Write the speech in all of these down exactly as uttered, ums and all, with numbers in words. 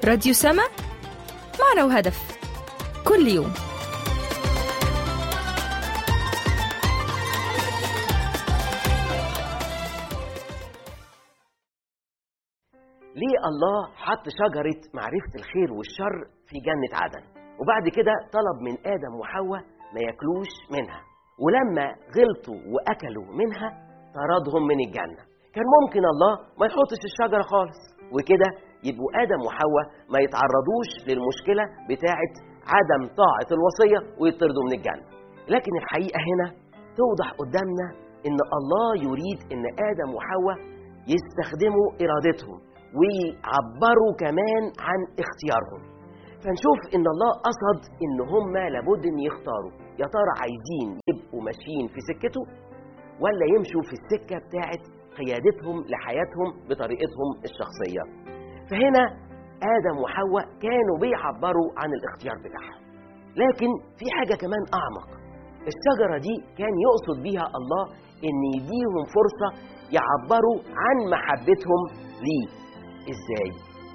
راديو سما، معنى وهدف، كل يوم. ليه الله حط شجرة معرفة الخير والشر في جنة عدن، وبعد كده طلب من آدم وحواء ما ياكلوش منها، ولما غلطوا وأكلوا منها طردهم من الجنة؟ كان ممكن الله ما يحطش الشجرة خالص، وكده يبقوا آدم وحواء ما يتعرضوش للمشكلة بتاعة عدم طاعة الوصية ويطردوا من الجنة. لكن الحقيقة هنا توضح قدامنا إن الله يريد إن آدم وحواء يستخدموا إرادتهم ويعبروا كمان عن اختيارهم. فنشوف إن الله قصد إن هم لابد إن يختاروا، يا ترى عايزين يبقوا ماشيين في سكته ولا يمشوا في السكة بتاعة قيادتهم لحياتهم بطريقتهم الشخصية. فهنا آدم وحواء كانوا بيعبروا عن الاختيار بتاعهم. لكن في حاجة كمان أعمق، الشجرة دي كان يقصد بيها الله إن يديهم فرصة يعبروا عن محبتهم ليه. إزاي؟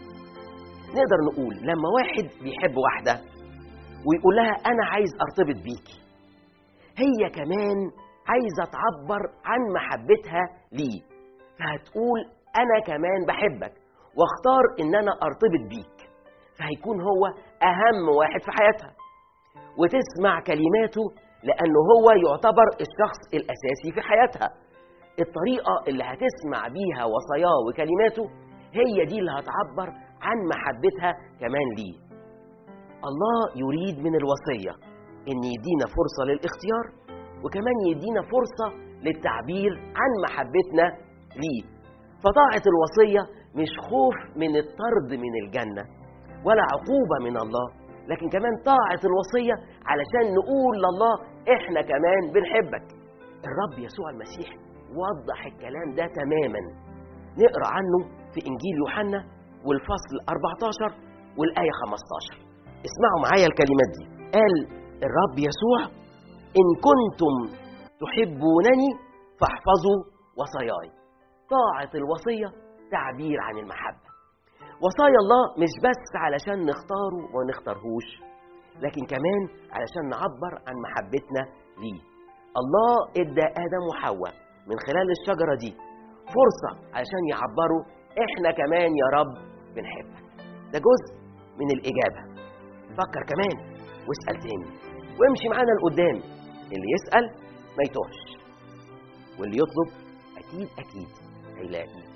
نقدر نقول لما واحد بيحب واحدة ويقول لها أنا عايز أرتبط بيكي، هي كمان عايزة تعبر عن محبتها ليه، فهتقول أنا كمان بحبك واختار إن أنا أرتبط بيك، فهيكون هو أهم واحد في حياتها وتسمع كلماته لأنه هو يعتبر الشخص الأساسي في حياتها. الطريقة اللي هتسمع بيها وصاياه وكلماته هي دي اللي هتعبر عن محبتها كمان ليه. الله يريد من الوصية إن يدينا فرصة للاختيار، وكمان يدينا فرصة للتعبير عن محبتنا ليه. فطاعة الوصية مش خوف من الطرد من الجنة ولا عقوبة من الله، لكن كمان طاعة الوصية علشان نقول لله إحنا كمان بنحبك. الرب يسوع المسيح وضح الكلام ده تماما. نقرأ عنه في إنجيل يوحنا والفصل أربعة عشر والآية خمسة عشر. اسمعوا معايا الكلمات دي. قال الرب يسوع: إن كنتم تحبونني فاحفظوا وصاياي. طاعة الوصية تعبير عن المحبة. وصايا الله مش بس علشان نختاره ونختارهوش، لكن كمان علشان نعبر عن محبتنا ليه. الله ادى آدم وحواء من خلال الشجرة دي فرصة علشان يعبروا إحنا كمان يا رب بنحبك. ده جزء من الإجابة. فكر كمان واسأل تاني وامشي معانا لقدام. اللي يسأل ما يتوهش، واللي يطلب أكيد أكيد هيلاقي.